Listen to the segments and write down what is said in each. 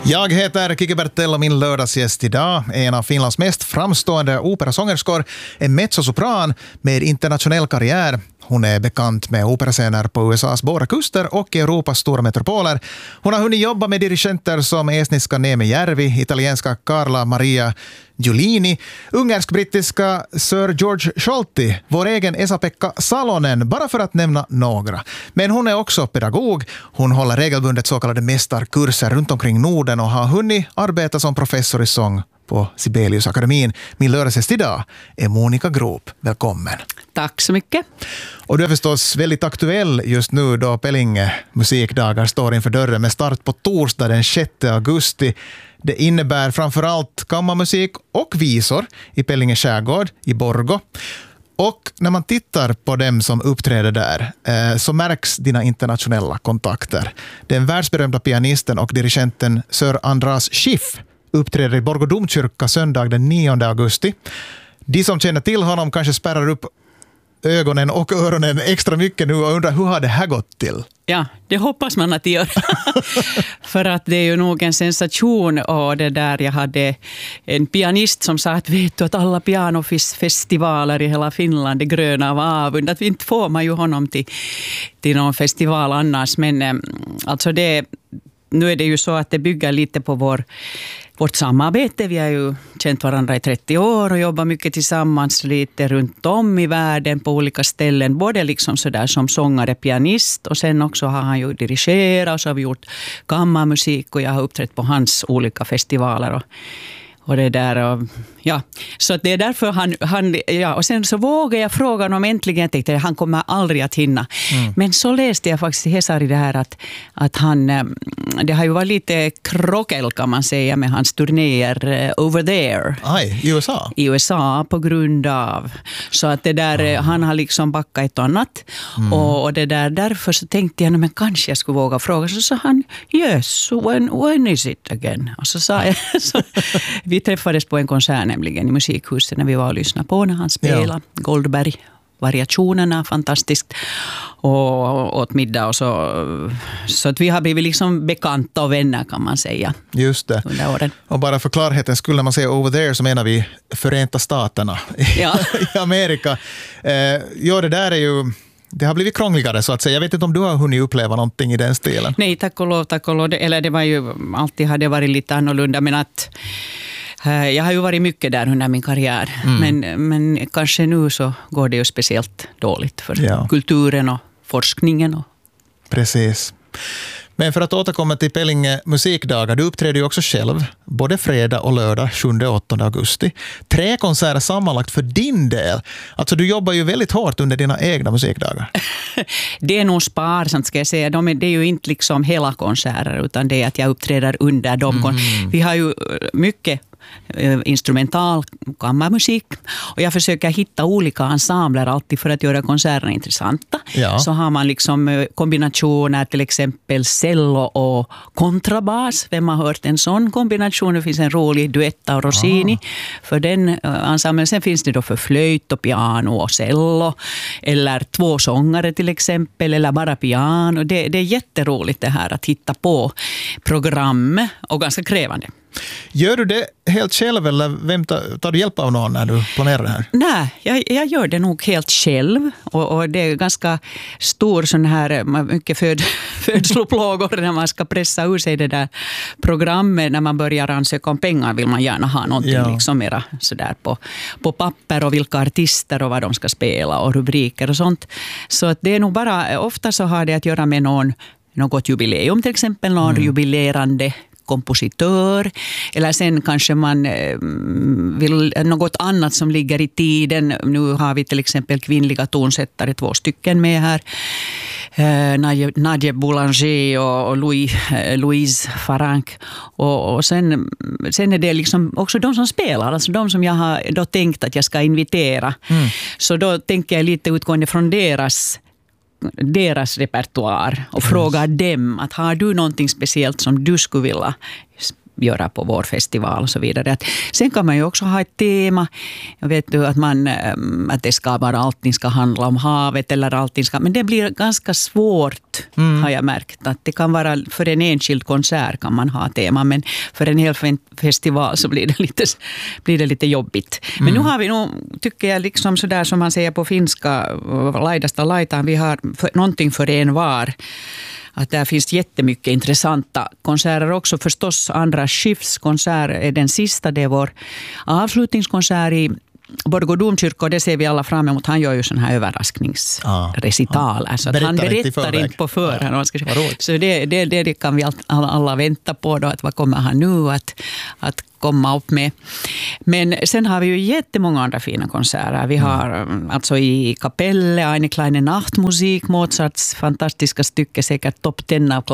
Jag heter Kiki Bertell och min lördagsgäst idag, en av Finlands mest framstående operasångerskor, en mezzosopran med internationell karriär. Hon är bekant med operascener på USAs båda kuster och i Europas stora metropoler. Hon har hunnit jobba med dirigenter som estniska Neeme Järvi, italienska Carla Maria Giulini, ungersk-brittiska Sir George Scholti, vår egen Esa-Pekka Salonen, bara för att nämna några. Men hon är också pedagog. Hon håller regelbundet så kallade mästarkurser runt omkring Norden och har hunnit arbeta som professor i sång på Sibeliusakademin. Min lördagsgäst idag är Monica Groop. Välkommen. Tack så mycket. Och du är förstås väldigt aktuell just nu då Pellinge musikdagar står inför dörren med start på torsdag den 6 augusti. Det innebär framförallt kammarmusik och visor i Pellinge skärgård i Borgå. Och när man tittar på dem som uppträder där så märks dina internationella kontakter. Den världsberömda pianisten och dirigenten Sir Andras Schiff uppträder i Borgå domkyrka söndag den 9 augusti. De som känner till honom kanske spärrar upp ögonen och öronen extra mycket nu och undrar hur har det här gått till? Ja, det hoppas man att det gör. För att det är ju nog en sensation. Och det där, jag hade en pianist som sa att vet du att alla pianofestivaler i hela Finland är gröna av avund. Att vi inte får man ju honom till någon festival annars. Men alltså nu är det ju så att det bygger lite på vårt samarbete. Vi har ju känt varandra i 30 år och jobbar mycket tillsammans lite runt om i världen på olika ställen. Både liksom sådär som sångare, pianist och sen också har han ju dirigerat och så har vi gjort kammarmusik och jag har uppträtt på hans olika festivaler och det där. Och, ja. Så det är därför han ja, och sen så vågade jag fråga honom äntligen. Jag tänkte att han kommer aldrig att hinna. Men så läste jag faktiskt i Hesari det här att han, det har ju varit lite krockel kan man säga med hans turnéer over there. Aj, i USA? I USA på grund av. Så att det där, han har liksom backat ett annat. Och det där, därför så tänkte jag, men kanske jag skulle våga fråga. Så sa han, yes, when is it again? Och så sa jag, vi träffades på en konsert nämligen i musikhuset när vi var och lyssnade på när han spelade Goldberg. Variationerna, fantastiskt. Och åt middag och så att vi har blivit liksom bekanta och vänner kan man säga. Just det. Under åren. Och bara för klarheten skulle när man säger over there så menar vi Förenta Staterna i Amerika. Det där är ju... Det har blivit krångligare så att säga. Jag vet inte om du har hunnit uppleva någonting i den stilen. Nej, tack och lov. Eller det var ju alltid hade varit lite annorlunda men att jag har ju varit mycket där under min karriär. Men kanske nu så går det ju speciellt dåligt för kulturen och forskningen. Precis. Men för att återkomma till Pellinge musikdagar, du uppträder ju också själv, både fredag och lördag, 7 och 8 augusti. 3 konserter sammanlagt för din del. Alltså du jobbar ju väldigt hårt under dina egna musikdagar. Det är nog sparsamt ska jag säga. Det är ju inte liksom hela konserter utan det är att jag uppträder under dem. Vi har ju mycket instrumental kammarmusik och jag försöker hitta olika ensembler alltid för att göra konserterna intressanta. Ja. Så har man liksom kombinationer, till exempel cello och kontrabas. Vem har hört en sån kombination? Det finns en rolig duett av Rossini för den ensemblen. Sen finns det då för flöjt och piano och cello eller 2 sångare till exempel eller bara piano. Det är jätteroligt det här att hitta på program och ganska krävande. Gör du det helt själv eller tar du hjälp av någon när du planerar det här? Nej, jag gör det nog helt själv och det är ganska stor sån här, mycket födsloplågor när man ska pressa ur sig det där programmet. När man börjar ansöka om pengar vill man gärna ha någonting liksom mera sådär på papper och vilka artister och vad de ska spela och rubriker och sånt. Så att det är nog bara, ofta så har det att göra med något jubileum till exempel, någon jubilerande kompositör eller sen kanske man vill något annat som ligger i tiden. Nu har vi till exempel kvinnliga tonsättare, 2 stycken med här. Nadje Boulanger och Louise Farank och sen är det liksom också de som spelar, alltså de som jag har då tänkt att jag ska invitera. Så då tänker jag lite utgående från deras repertoar och frågar dem att har du någonting speciellt som du skulle vilja göra på vår festival och så vidare. Sen kan man ju också ha ett tema. Jag vet ju att det ska vara allting ska handla om havet eller allting ska, men det blir ganska svårt har jag märkt. Att det kan vara för en enskild konsert kan man ha tema, men för en hel festival så blir det lite jobbigt. Men nu har vi nog, tycker jag, liksom sådär som man säger på finska, laidasta laitaan, vi har någonting för en var. Att där finns jättemycket intressanta konserter också. Förstås Andras Schiffs konsert är den sista. Det är vår avslutningskonsert i Borgå domkyrka, och det ser vi alla fram emot. Han gör ju sån här överraskningsrecitaler. Så att han berättar inte på förhand. Så det kan vi alla vänta på då, att vad kommer han nu att komma upp med. Men sen har vi ju jättemånga andra fina konserter. Vi har alltså i Kapelle, Eine kleine Nachtmusik, Mozarts fantastiska stycke, säkert topp 10 av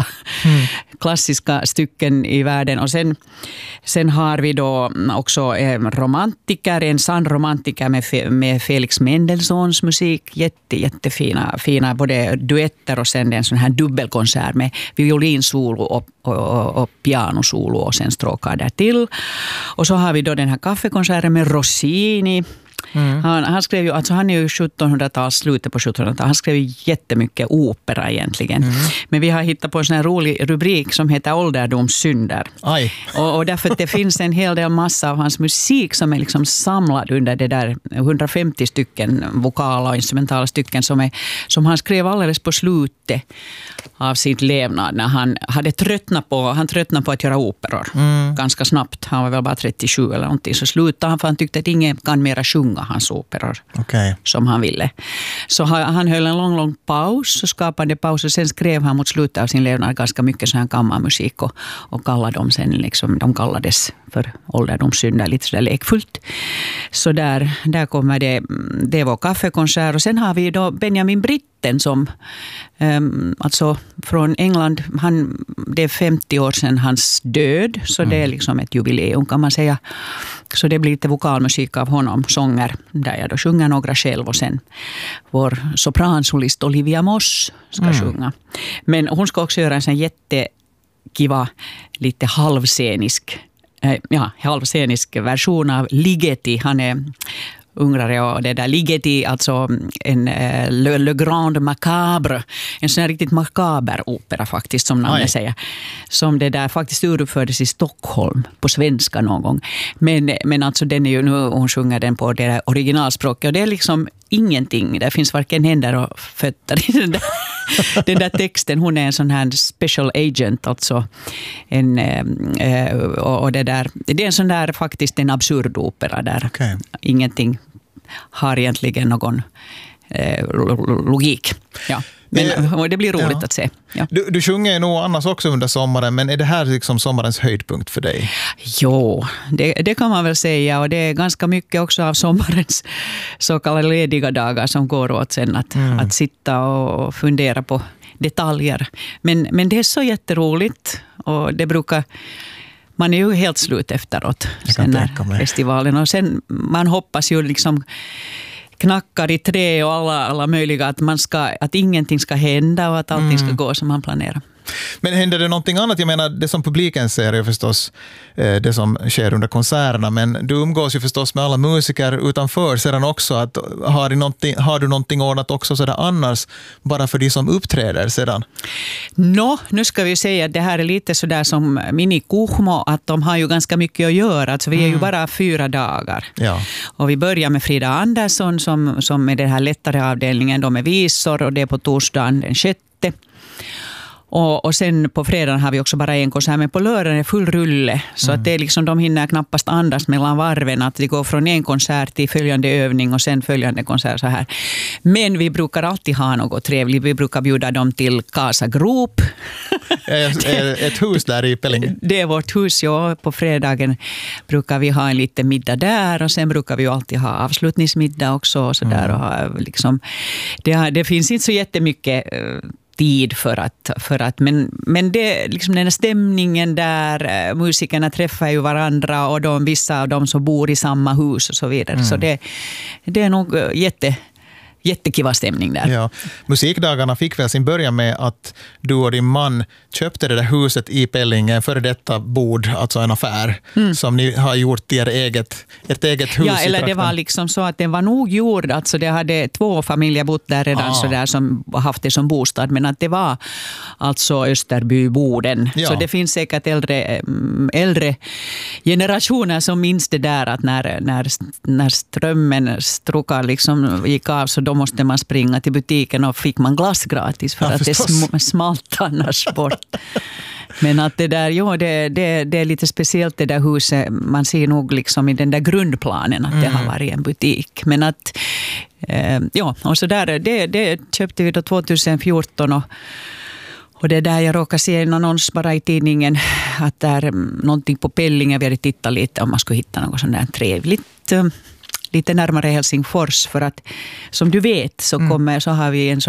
klassiska stycken i världen. Och sen har vi då också en sann romantiker med Felix Mendelssohns musik. Jättefina både duetter och sen en sån här dubbelkonsert med violinsolo och pianosolo och sen stråkar där till. Och så har vi då den här kaffekonserten med Rossini. Han skrev ju, alltså han är ju 1700-tals, slutet på 1700-talet. Han skrev ju jättemycket opera egentligen. Men vi har hittat på en sån här rolig rubrik som heter ålderdomssynder. Och därför att det finns en hel del massa av hans musik som är liksom samlad under det där 150 stycken vokala och instrumentala stycken som han skrev alldeles på slutet av sitt levnad när han hade tröttnat på att göra operor ganska snabbt. Han var väl bara 37 eller någonting, så slutade han för han tyckte att ingen kan mera sjunga hans operor som han ville. Så han höll en lång paus och skapade paus, och sen skrev han mot slutet av sin levnad ganska mycket sån här kammarmusik och kallade dem sen liksom, de kallades för ålderdomssynder, lite sådär lekfullt. Så där kommer det var kaffekonsert, och sen har vi då Benjamin Britten som alltså från England, det är 50 år sedan hans död, så det är liksom ett jubileum kan man säga. Så det blir lite vokalmusik av honom, sånger där jag då sjunger några själv, och sen vår sopransolist Olivia Moss ska sjunga. Men hon ska också göra en sån jättekiva, lite halvscenisk version av Ligeti. Han är ungrare, och det där Ligeti, alltså en Le Grand Macabre, en sån här riktigt makaber opera faktiskt, som namnet säger, som det där faktiskt uruppfördes i Stockholm på svenska någon gång, men alltså den är ju nu, hon sjunger den på det där originalspråket, och det är liksom ingenting, det finns varken händer och fötter i den där texten. Hon är en sån här special agent, alltså och det är en sån där faktiskt en absurd opera där ingenting har egentligen någon logik. Ja. Men det blir roligt att se. Ja. Du sjunger nog annars också under sommaren, men är det här liksom sommarens höjdpunkt för dig? Jo, det kan man väl säga, och det är ganska mycket också av sommarens så kallade lediga dagar som går åt sen att sitta och fundera på detaljer. Men det är så jätteroligt, och det brukar... Man är ju helt slut efteråt sen när festivalen, och sen man hoppas ju liksom knackar i trä och alla möjliga att ingenting ska hända och att allting ska gå som man planerar. Men händer det någonting annat? Jag menar, det som publiken ser är förstås det som sker under konserterna, men du umgås ju förstås med alla musiker utanför sedan också. Har du någonting ordnat också sådär annars, bara för de som uppträder sedan? Nu ska vi säga att det här är lite sådär som Mini Kuhmo, att de har ju ganska mycket att göra. Alltså vi är ju bara 4 dagar. Ja. Och vi börjar med Frida Andersson som är den här lättare avdelningen, de är visor, och det är på torsdagen den 6. Och sen på fredagen har vi också bara en konsert, men på lördagen är full rulle. Så att det är liksom, de hinner knappast andas mellan varven. Att det går från en konsert till följande övning och sen följande konsert så här. Men vi brukar alltid ha något trevligt. Vi brukar bjuda dem till Casa Group. Ett hus där i Pellinge. Det är vårt hus, ja. På fredagen brukar vi ha en liten middag där, och sen brukar vi alltid ha avslutningsmiddag också. Och så där, och liksom, det finns inte så jättemycket tid för att men det liksom den här stämningen där musikerna träffar ju varandra, och vissa av dem som bor i samma hus och så vidare. Så det är nog jättekiva stämning där. Ja. Musikdagarna fick väl sin början med att du och din man köpte det där huset i Pellinge, före detta bod, alltså en affär, som ni har gjort till ert eget hus. Ja, eller det var liksom så att den var nog gjord, alltså det hade 2 familjer bott där redan så där som haft det som bostad, men att det var alltså Österbyboden. Ja. Så det finns säkert äldre generationer som minns det där att när strömmen strokar liksom gick av, så då måste man springa till butiken och fick man glass gratis för att det smalt annars bort. Men att det där, det är lite speciellt det där huset. Man ser nog liksom i den där grundplanen att det har varit en butik. Men att, och så där, det köpte vi då 2014 och det är där jag råkade se en annons bara i tidningen att det är någonting på Pellinge. Vi hade tittat lite om man skulle hitta något sånt där trevligt lite närmare Helsingfors, för att som du vet så har vi en